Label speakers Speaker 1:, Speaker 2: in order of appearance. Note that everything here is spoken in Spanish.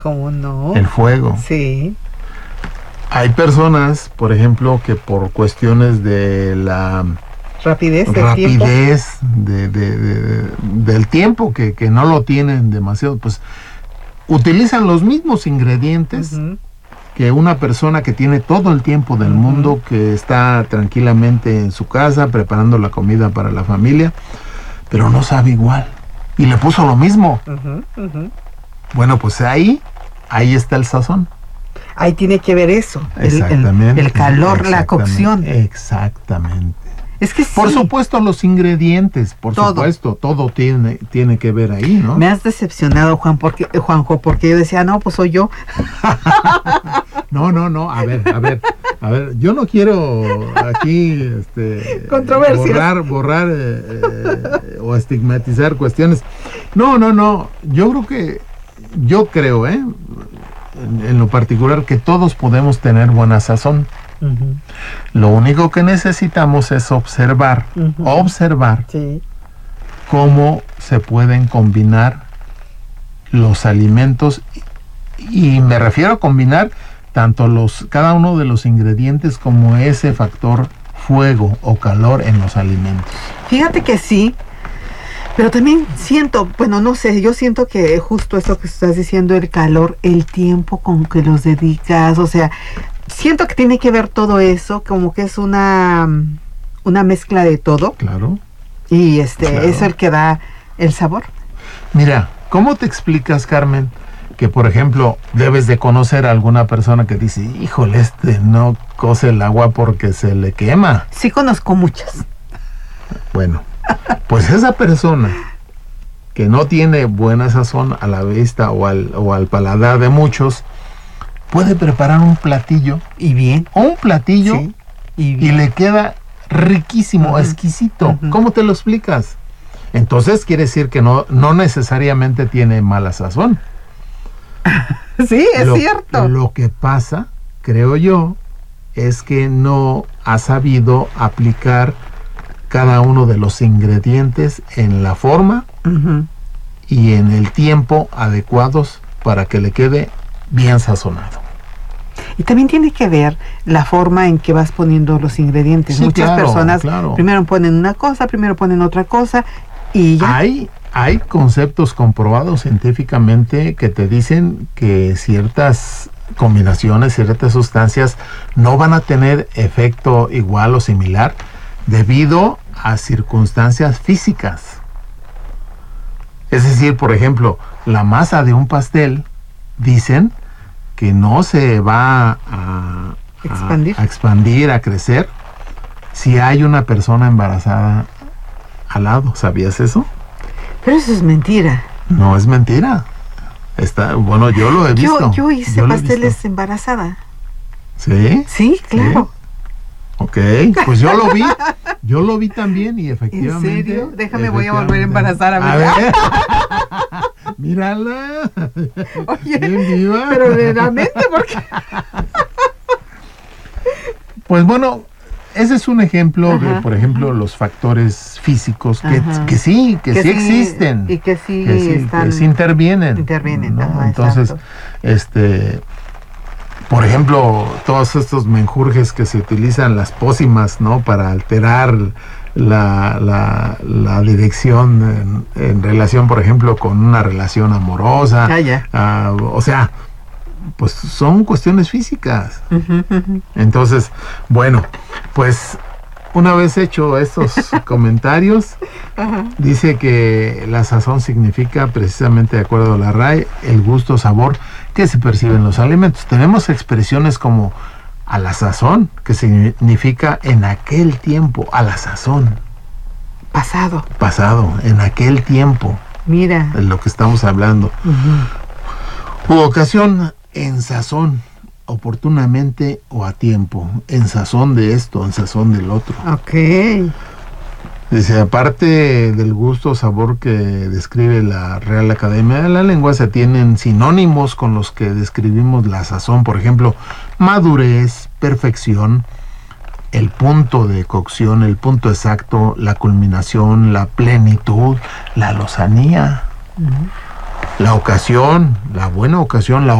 Speaker 1: ¿Cómo no?
Speaker 2: El fuego.
Speaker 1: Sí.
Speaker 2: Hay personas, por ejemplo, que por cuestiones de la
Speaker 1: Rapidez del
Speaker 2: rapidez del tiempo, que no lo tienen demasiado, pues utilizan los mismos ingredientes
Speaker 1: tiempo.
Speaker 2: que una persona que tiene todo el tiempo del mundo, que está tranquilamente en su casa preparando la comida para la familia, pero no sabe igual. Y le puso lo mismo. Bueno, pues ahí está el sazón.
Speaker 1: Ahí tiene que ver eso.
Speaker 2: Exactamente.
Speaker 1: El calor, la cocción.
Speaker 2: Exactamente.
Speaker 1: Es que sí.
Speaker 2: Por supuesto, los ingredientes, supuesto, todo tiene que ver ahí, ¿no?
Speaker 1: Me has decepcionado, Juanjo, porque yo decía, no, pues soy yo.
Speaker 2: No, a ver, yo no quiero aquí
Speaker 1: controversias,
Speaker 2: borrar o estigmatizar cuestiones. No, yo creo, en lo particular, que todos podemos tener buena sazón. Lo único que necesitamos es observar
Speaker 1: sí,
Speaker 2: cómo se pueden combinar los alimentos, y me refiero a combinar tanto cada uno de los ingredientes como ese factor fuego o calor en los alimentos.
Speaker 1: Fíjate que sí, pero también siento, bueno, no sé, yo siento que justo eso que estás diciendo, el calor, el tiempo con que los dedicas, o sea, siento que tiene que ver todo eso, como que es una mezcla de todo.
Speaker 2: Claro.
Speaker 1: Y
Speaker 2: Claro.
Speaker 1: es el que da el sabor.
Speaker 2: Mira, ¿cómo te explicas, Carmen, que por ejemplo debes de conocer a alguna persona que dice, híjole, no cose el agua porque se le quema?
Speaker 1: Sí conozco muchas.
Speaker 2: Bueno, pues esa persona que no tiene buena sazón a la vista o al paladar de muchos, puede preparar un platillo.
Speaker 1: Y bien.
Speaker 2: Un platillo,
Speaker 1: Sí,
Speaker 2: y le queda riquísimo, exquisito. ¿Cómo te lo explicas? Entonces quiere decir que no necesariamente tiene mala sazón.
Speaker 1: Sí, es cierto.
Speaker 2: Lo que pasa, creo yo, es que no ha sabido aplicar cada uno de los ingredientes en la forma y en el tiempo adecuados para que le quede bien sazonado.
Speaker 1: Y también tiene que ver la forma en que vas poniendo los ingredientes.
Speaker 2: Sí,
Speaker 1: Muchas personas
Speaker 2: claro.
Speaker 1: primero ponen una cosa, primero ponen otra cosa y ya.
Speaker 2: Hay conceptos comprobados científicamente que te dicen que ciertas combinaciones, ciertas sustancias no van a tener efecto igual o similar debido a circunstancias físicas. Es decir, por ejemplo, la masa de un pastel, dicen que no se va a expandir, a crecer, si hay una persona embarazada al lado. ¿Sabías eso?
Speaker 1: Pero eso es mentira.
Speaker 2: No es mentira. Bueno, yo lo he visto.
Speaker 1: Yo hice pasteles embarazada.
Speaker 2: ¿Sí?
Speaker 1: Sí, claro.
Speaker 2: ¿Sí? Ok, pues yo lo vi también y efectivamente.
Speaker 1: ¿En serio? Déjame, voy a volver a embarazar a
Speaker 2: ver. Mírala.
Speaker 1: Oye,
Speaker 2: bien viva.
Speaker 1: pero realmente, porque
Speaker 2: pues bueno, ese es un ejemplo de, por ejemplo, los factores físicos que sí existen.
Speaker 1: Y que sí
Speaker 2: intervienen. ¿no?
Speaker 1: Ajá,
Speaker 2: entonces, por ejemplo, todos estos menjurjes que se utilizan, las pócimas, ¿no? Para alterar la dirección en relación, por ejemplo, con una relación amorosa. O sea, pues son cuestiones físicas. Entonces, bueno, pues una vez hecho estos comentarios, dice que la sazón significa, precisamente de acuerdo a la RAE, el gusto, sabor que se percibe en los alimentos. Tenemos expresiones como a la sazón, que significa en aquel tiempo, a la sazón. Pasado, en aquel tiempo.
Speaker 1: Mira.
Speaker 2: De lo que estamos hablando. U ocasión, en sazón, oportunamente o a tiempo, en sazón de esto, en sazón del otro.
Speaker 1: Ok.
Speaker 2: Dice, aparte del gusto o sabor que describe la Real Academia de la Lengua, se tienen sinónimos con los que describimos la sazón, por ejemplo, madurez, perfección, el punto de cocción, el punto exacto, la culminación, la plenitud, la lozanía. ocasión, la buena ocasión, la